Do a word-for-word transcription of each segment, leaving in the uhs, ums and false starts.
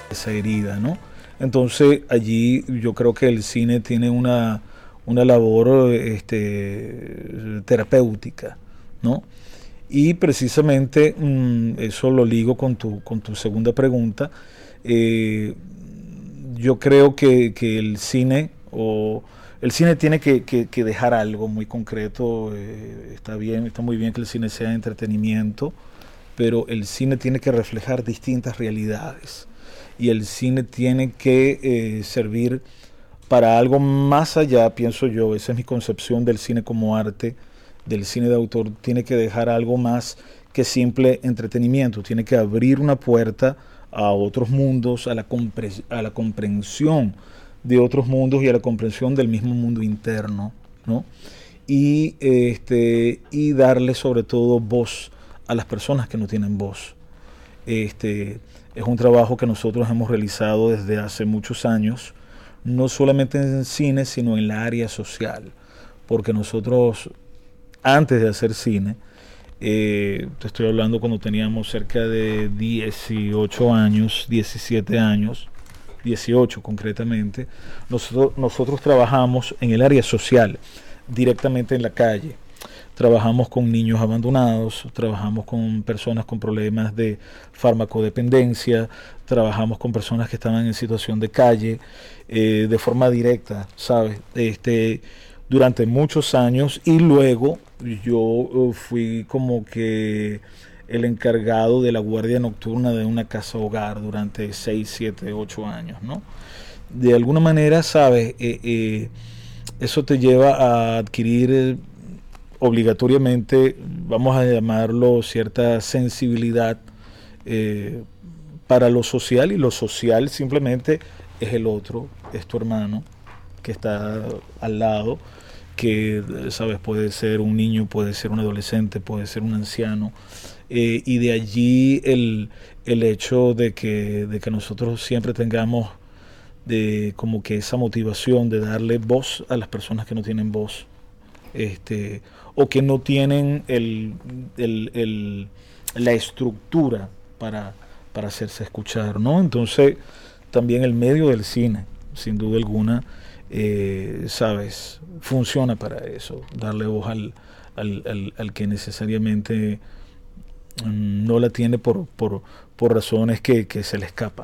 esa herida, ¿no? Entonces allí yo creo que el cine tiene una, una labor este, terapéutica, ¿no? Y precisamente mmm, eso lo ligo con tu, con tu segunda pregunta. Eh, yo creo que, que el cine o el cine tiene que, que, que dejar algo muy concreto. Eh, está bien, está muy bien que el cine sea entretenimiento, pero el cine tiene que reflejar distintas realidades y el cine tiene que eh, servir para algo más allá, pienso yo. Esa es mi concepción del cine como arte, del cine de autor. Tiene que dejar algo más que simple entretenimiento, tiene que abrir una puerta a otros mundos, a la, compre a la comprensión de otros mundos y a la comprensión del mismo mundo interno, ¿no? Y, este, y darle sobre todo voz a las personas que no tienen voz. Este, es un trabajo que nosotros hemos realizado desde hace muchos años, no solamente en cine, sino en la área social, porque nosotros, antes de hacer cine, eh, te estoy hablando cuando teníamos cerca de dieciocho años, diecisiete años, dieciocho concretamente, nosotros, nosotros trabajamos en el área social, directamente en la calle. Trabajamos con niños abandonados, trabajamos con personas con problemas de farmacodependencia, trabajamos con personas que estaban en situación de calle, eh, de forma directa, ¿sabes? Este, durante muchos años, y luego yo uh, fui como que el encargado de la guardia nocturna de una casa hogar durante seis, siete, ocho años, ¿no? De alguna manera, ¿sabes? Eh, eh, eso te lleva a adquirir eh, obligatoriamente, vamos a llamarlo, cierta sensibilidad eh, para lo social, y lo social simplemente es el otro, es tu hermano que está al lado, que, sabes, puede ser un niño, puede ser un adolescente, puede ser un anciano, eh, y de allí el, el hecho de que, de que nosotros siempre tengamos de como que esa motivación de darle voz a las personas que no tienen voz, este, o que no tienen el, el, el, la estructura para, para hacerse escuchar, ¿no? Entonces, también el medio del cine, sin duda alguna, eh, sabes, funciona para eso, darle voz al, al, al, al que necesariamente mm, no la tiene por, por, por razones que, que se le escapan.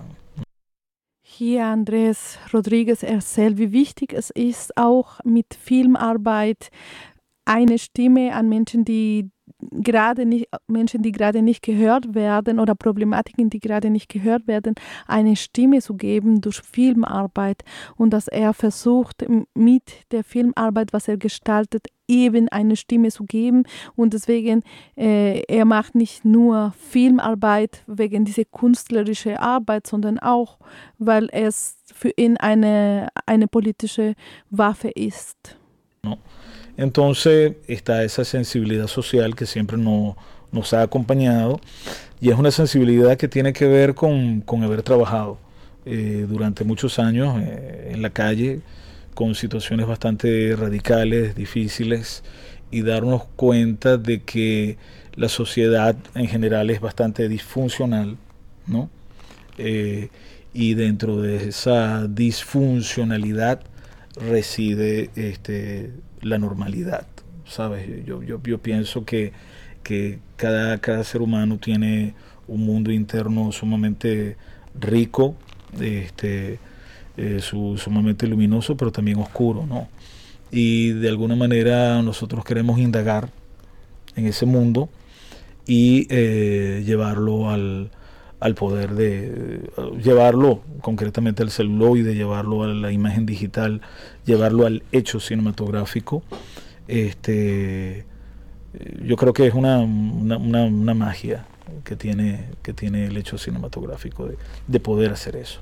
Hier Andres Rodriguez erzählt, wie wichtig es ist, auch mit Filmarbeit eine Stimme an Menschen, die gerade nicht, Menschen, die gerade nicht gehört werden oder Problematiken, die gerade nicht gehört werden, eine Stimme zu geben durch Filmarbeit, und dass er versucht, mit der Filmarbeit, was er gestaltet, eben eine Stimme zu geben, und deswegen, äh, er macht nicht nur Filmarbeit wegen dieser künstlerischen Arbeit, sondern auch, weil es für ihn eine, eine politische Waffe ist. ¿No? Entonces está esa sensibilidad social que siempre no, nos ha acompañado, y es una sensibilidad que tiene que ver con, con haber trabajado eh, durante muchos años eh, en la calle con situaciones bastante radicales, difíciles, y darnos cuenta de que la sociedad en general es bastante disfuncional, ¿no? Eh, y dentro de esa disfuncionalidad reside este, la normalidad, ¿sabes? Yo, yo, yo pienso que, que cada, cada ser humano tiene un mundo interno sumamente rico, este, eh, su, sumamente luminoso, pero también oscuro, ¿no? Y de alguna manera nosotros queremos indagar en ese mundo y eh, llevarlo al, al poder de uh, llevarlo concretamente al celuloide, llevarlo a la imagen digital, llevarlo al hecho cinematográfico. Este, yo creo que es una, una, una, una magia que tiene, que tiene el hecho cinematográfico de, de poder hacer eso.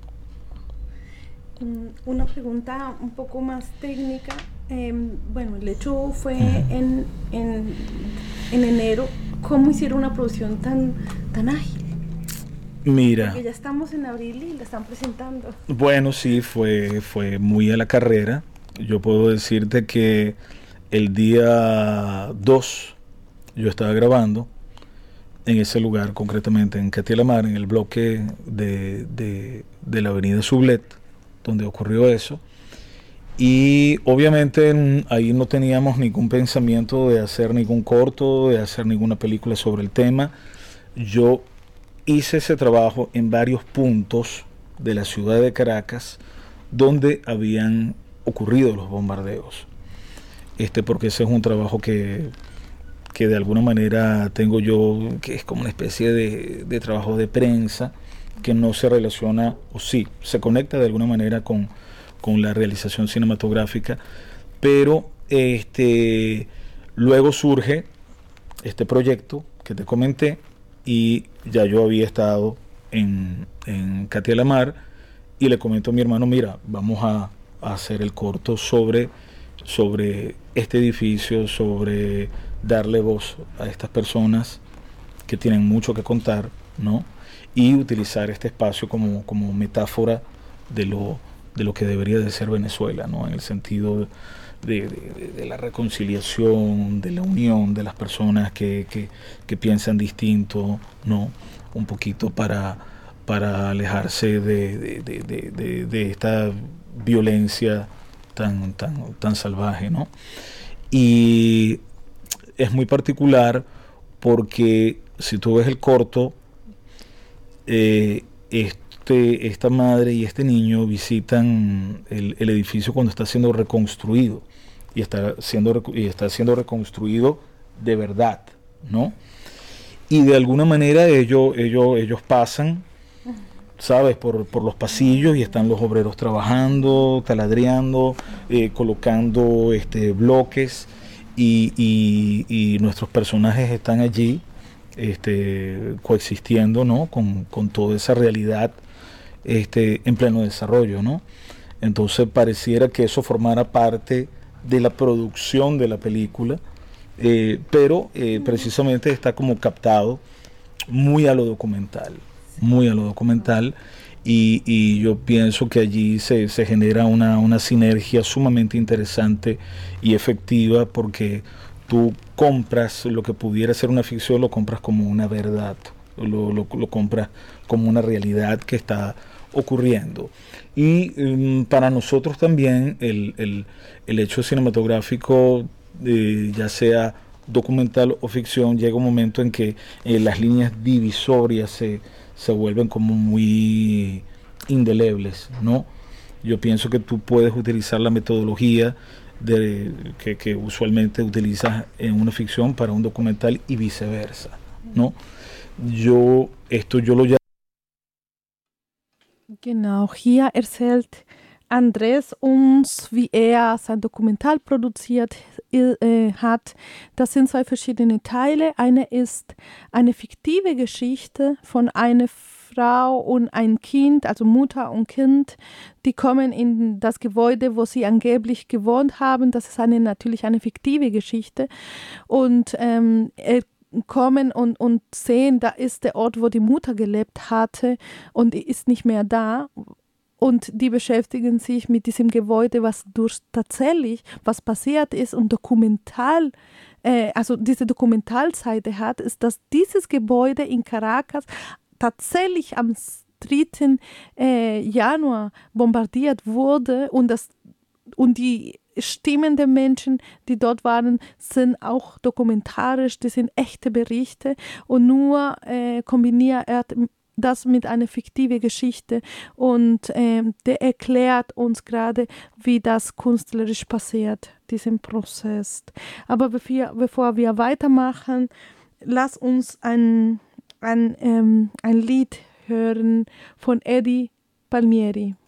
Una pregunta un poco más técnica. Eh, bueno, el hecho fue uh-huh. en, en, en enero. ¿Cómo hicieron una producción tan, tan ágil? Mira. Porque ya estamos en abril y la están presentando. Bueno, sí, fue, fue muy a la carrera. Yo puedo decirte que el día dos yo estaba grabando. en ese lugar, concretamente en Catia la Mar, en el bloque de, de, de la avenida Sublet, donde ocurrió eso. Y obviamente ahí no teníamos ningún pensamiento de hacer ningún corto, de hacer ninguna película sobre el tema. Yo hice ese trabajo en varios puntos de la ciudad de Caracas donde habían ocurrido los bombardeos. Este, porque ese es un trabajo que, que de alguna manera tengo yo, que es como una especie de, de trabajo de prensa que no se relaciona, o sí, se conecta de alguna manera con con la realización cinematográfica, pero este, luego surge este proyecto que te comenté y ya yo había estado en, en Catia la Mar y le comento a mi hermano, mira, vamos a, a hacer el corto sobre, sobre este edificio, sobre darle voz a estas personas que tienen mucho que contar, ¿no? Y utilizar este espacio como, como metáfora de lo de lo que debería de ser Venezuela, ¿no? En el sentido de, de, de la reconciliación, de la unión de las personas que, que, que piensan distinto, ¿no? Un poquito para, para alejarse de, de, de, de, de, de esta violencia tan, tan, tan salvaje, ¿no? Y es muy particular porque si tú ves el corto, eh, esto Este, esta madre y este niño visitan el, el edificio cuando está siendo reconstruido y está siendo, y está siendo reconstruido de verdad, ¿no? Y de alguna manera ellos, ellos, ellos pasan, ¿sabes? Por, por los pasillos y están los obreros trabajando, taladreando, eh, colocando este, bloques y, y, y nuestros personajes están allí este, coexistiendo, ¿no? Con, con toda esa realidad Este, en pleno desarrollo, ¿no? Entonces pareciera que eso formara parte de la producción de la película, eh, pero eh, precisamente está como captado muy a lo documental, muy a lo documental, y, y yo pienso que allí se, se genera una, una sinergia sumamente interesante y efectiva, porque tú compras lo que pudiera ser una ficción, lo compras como una verdad, lo, lo, lo compras como una realidad que está ocurriendo. Y um, para nosotros también el, el, el hecho cinematográfico, eh, ya sea documental o ficción, llega un momento en que eh, las líneas divisorias se, se vuelven como muy indelebles, ¿no? Yo pienso que tú puedes utilizar la metodología de, que, que usualmente utilizas en una ficción para un documental y viceversa, ¿no? Yo, esto yo lo llamo. Genau, hier erzählt Andres uns, wie er sein Dokumentar produziert äh, hat. Das sind zwei verschiedene Teile. Eine ist eine fiktive Geschichte von einer Frau und ein Kind, also Mutter und Kind, die kommen in das Gebäude, wo sie angeblich gewohnt haben. Das ist eine, natürlich eine fiktive Geschichte. Und ähm, er kommen und, und sehen, da ist der Ort, wo die Mutter gelebt hatte und die ist nicht mehr da. Und die beschäftigen sich mit diesem Gebäude, was durch tatsächlich, was passiert ist und dokumental, äh, also diese Dokumentalseite hat, ist, dass dieses Gebäude in Caracas tatsächlich am dritten Äh, Januar bombardiert wurde und, das, und die Stimmen der Menschen, die dort waren, sind auch dokumentarisch, das sind echte Berichte und nur äh, kombiniert er das mit einer fiktiven Geschichte und äh, der erklärt uns gerade, wie das künstlerisch passiert, diesen Prozess. Aber bevor, bevor wir weitermachen, lass uns ein, ein, ähm, ein Lied hören von Eddie Palmieri.